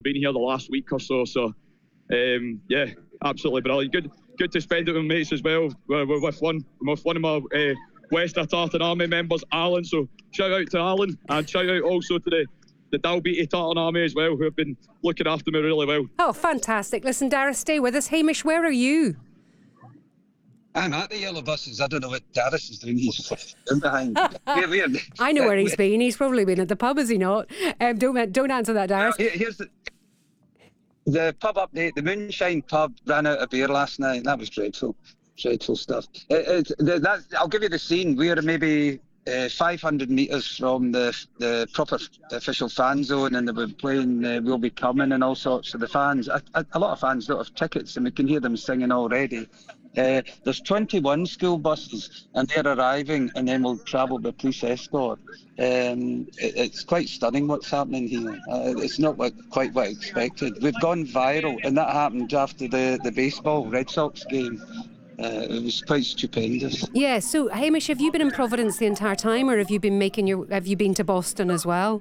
been here the last week or so. So, yeah, absolutely brilliant. Good to spend it with mates as well. We're with one of my West Tartan Army members, Alan. So shout out to Alan, and shout out also to the Dalbeatty Tartan Army as well, who have been looking after me really well. Oh, fantastic. Listen, Darragh, stay with us. Hamish, where are you? I'm at the yellow buses. I don't know what Darragh is doing. He's in behind. I know where he's been. He's probably been at the pub, is he not? Don't answer that, Darragh. Here's the pub update. The Moonshine pub ran out of beer last night. That was dreadful stuff. I'll give you the scene. We're maybe 500 metres from the proper official fan zone, and they were playing We'll Be Coming and all sorts of the fans. A lot of fans don't have tickets, and we can hear them singing already. There's 21 school buses, and they're arriving, and then we'll travel by police escort. It's quite stunning what's happening here. It's not quite what I expected. We've gone viral, and that happened after the baseball Red Sox game. It was quite stupendous. Yeah, so Hamish, have you been in Providence the entire time, or have you been to Boston as well?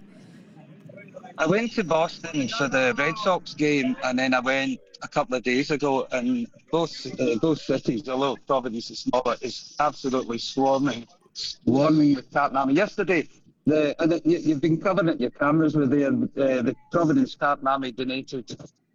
I went to Boston for the Red Sox game, and then I went a couple of days ago, and both cities, although Providence is smaller, is absolutely swarming with Tartan Army. Yesterday, you've been covering it, your cameras were there, the Providence Tartan Army donated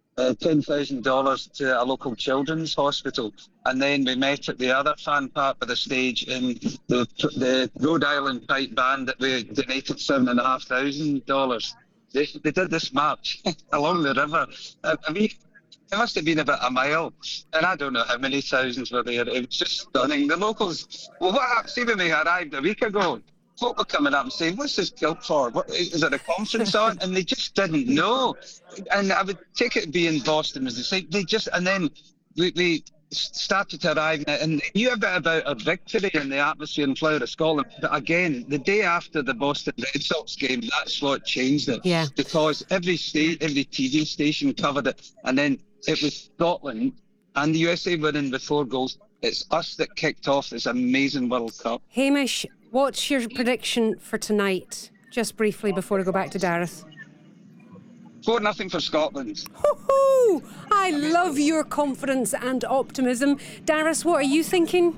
$10,000 to a local children's hospital, and then we met at the other fan part of the stage in the Rhode Island Pipe Band that we donated $7,500. They did this march along the river. It must have been about a mile, and I don't know how many thousands were there. It was just stunning. The locals, well, what happened? See, when we arrived a week ago, folk were coming up and saying, "What's this guild for? Is it a conference on?" And they just didn't know. And I would take it being Boston as they just, and then we started to arrive, and they knew a bit about a victory in the atmosphere and flower of Scotland. But again, the day after the Boston Red Sox game, that's what changed it. Yeah. Because every TV station covered it, and then it was Scotland and the USA winning with 4 goals. It's us that kicked off this amazing World Cup. Hamish, what's your prediction for tonight? Just briefly before I go back to Darragh. 4-0 for Scotland. Hoo-hoo! I love your confidence and optimism. Darragh, what are you thinking?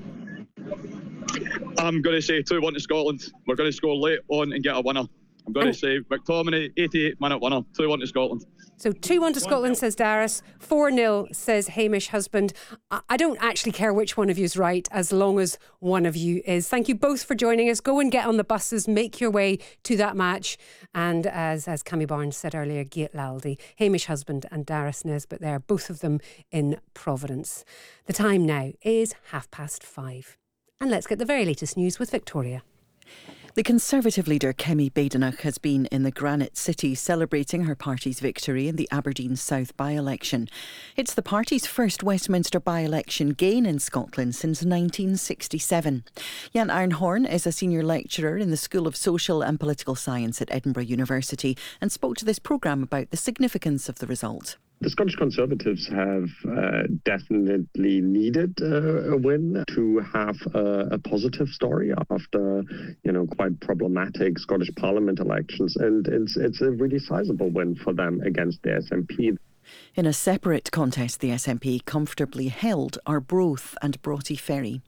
I'm going to say 2-1 to Scotland. We're going to score late on and get a winner. I'm going to say McTominay, 88-minute winner, 2-1 to Scotland. So 2-1 to Scotland, says Darragh. 4-0, says Hamish Husband. I don't actually care which one of you is right, as long as one of you is. Thank you both for joining us. Go and get on the buses, make your way to that match. And as Cammy Barnes said earlier, Gate Laldy, Hamish Husband and Darragh Nesbitt there, both of them in Providence. The time now is 5:30. And let's get the very latest news with Victoria. The Conservative leader Kemi Badenoch has been in the Granite City celebrating her party's victory in the Aberdeen South by-election. It's the party's first Westminster by-election gain in Scotland since 1967. Jan Arnhorn is a senior lecturer in the School of Social and Political Science at Edinburgh University and spoke to this programme about the significance of the result. The Scottish Conservatives have definitely needed a win to have a positive story after, quite problematic Scottish Parliament elections. And it's a really sizable win for them against the SNP. In a separate contest, the SNP comfortably held Arbroath and Broughty Ferry.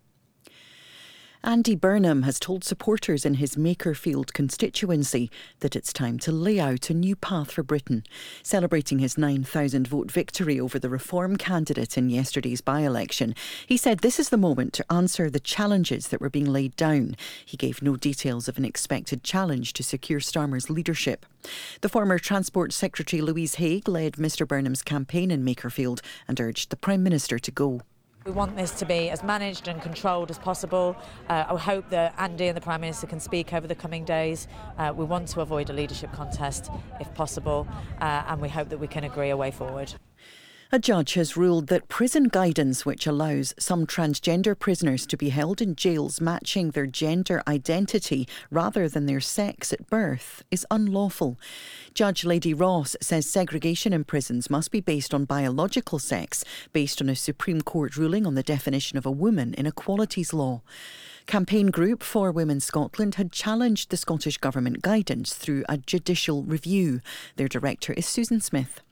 Andy Burnham has told supporters in his Makerfield constituency that it's time to lay out a new path for Britain. Celebrating his 9,000 vote victory over the Reform candidate in yesterday's by-election, he said this is the moment to answer the challenges that were being laid down. He gave no details of an expected challenge to secure Starmer's leadership. The former Transport Secretary Louise Haigh led Mr Burnham's campaign in Makerfield and urged the Prime Minister to go. We want this to be as managed and controlled as possible. I hope that Andy and the Prime Minister can speak over the coming days. We want to avoid a leadership contest if possible, and we hope that we can agree a way forward. A judge has ruled that prison guidance which allows some transgender prisoners to be held in jails matching their gender identity rather than their sex at birth is unlawful. Judge Lady Ross says segregation in prisons must be based on biological sex, based on a Supreme Court ruling on the definition of a woman in Equalities Law. Campaign group for Women Scotland had challenged the Scottish Government guidance through a judicial review. Their director is Susan Smith.